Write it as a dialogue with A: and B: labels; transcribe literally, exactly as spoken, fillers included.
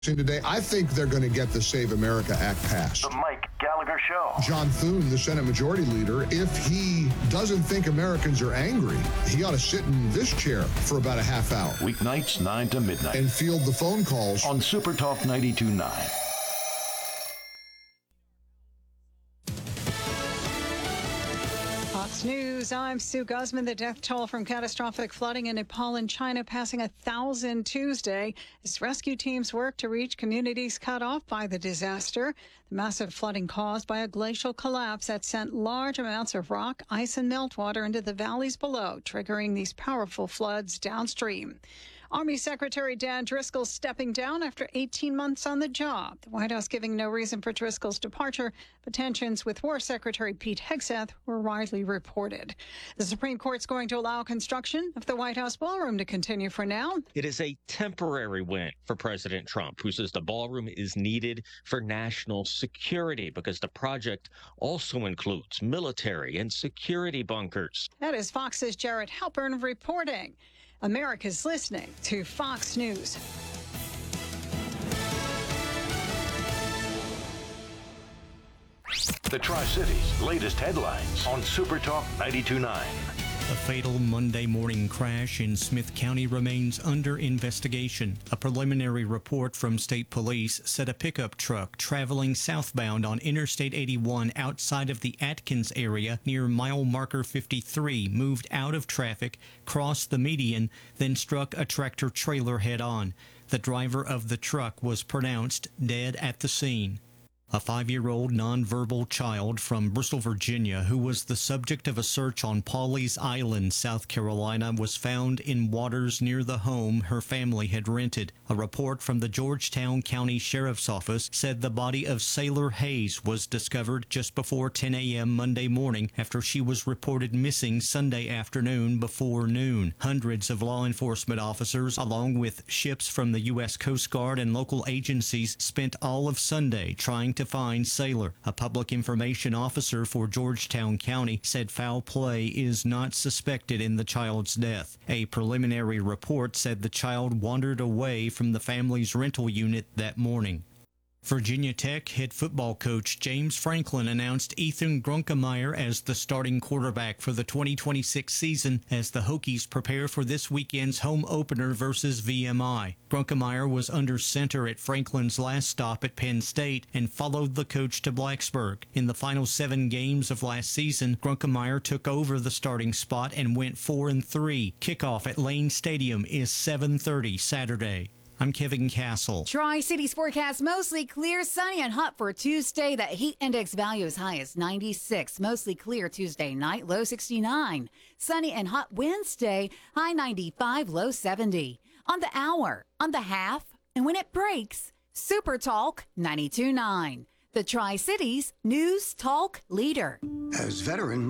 A: Today, I think they're going to get the Save America Act passed.
B: The Mike Gallagher Show.
A: John Thune, the Senate Majority Leader, if he doesn't think Americans are angry, he ought to sit in this chair for about a half hour.
B: Weeknights, nine to midnight.
A: And field the phone calls
B: on Super Talk ninety-two point nine.
C: Fox News, I'm Sue Guzman. The death toll from catastrophic flooding in Nepal and China passing a thousand Tuesday as rescue teams work to reach communities cut off by the disaster. The massive flooding caused by a glacial collapse that sent large amounts of rock, ice, and meltwater into the valleys below, triggering these powerful floods downstream. Army Secretary Dan Driscoll stepping down after eighteen months on the job. The White House giving no reason for Driscoll's departure, but tensions with War Secretary Pete Hegseth were widely reported. The Supreme Court's going to allow construction of the White House ballroom to continue for now.
D: It is a temporary win for President Trump, who says the ballroom is needed for national security because the project also includes military and security bunkers.
C: That is Fox's Jared Halpern reporting. America's listening to Fox News.
B: The Tri-Cities' latest headlines on Super Talk ninety-two point nine.
E: A fatal Monday morning crash in Smith County remains under investigation. A preliminary report from state police said a pickup truck traveling southbound on Interstate eighty-one outside of the Atkins area near mile marker fifty-three moved out of traffic, crossed the median, then struck a tractor trailer head-on. The driver of the truck was pronounced dead at the scene. A five-year-old nonverbal child from Bristol, Virginia, who was the subject of a search on Pawleys Island, South Carolina, was found in waters near the home her family had rented. A report from the Georgetown County Sheriff's Office said the body of Sailor Hayes was discovered just before ten a.m. Monday morning after she was reported missing Sunday afternoon before noon. Hundreds of law enforcement officers, along with ships from the U S Coast Guard and local agencies, spent all of Sunday trying to to find Sailor. A public information officer for Georgetown County said foul play is not suspected in the child's death. A preliminary report said the child wandered away from the family's rental unit that morning. Virginia Tech head football coach James Franklin announced Ethan Grunkemeyer as the starting quarterback for the twenty twenty-six season as the Hokies prepare for this weekend's home opener versus V M I. Grunkemeyer was under center at Franklin's last stop at Penn State and followed the coach to Blacksburg. In the final seven games of last season, Grunkemeyer took over the starting spot and went four and three. Kickoff at Lane Stadium is seven thirty Saturday. I'm Kevin Castle.
F: Tri-Cities forecast mostly clear, sunny, and hot for Tuesday. That heat index value is high as ninety-six. Mostly clear Tuesday night, low sixty-nine. Sunny and hot Wednesday, high ninety-five, low seventy. On the hour, on the half, and when it breaks, Super Talk ninety-two point nine. The Tri-Cities News Talk Leader.
G: As veterans,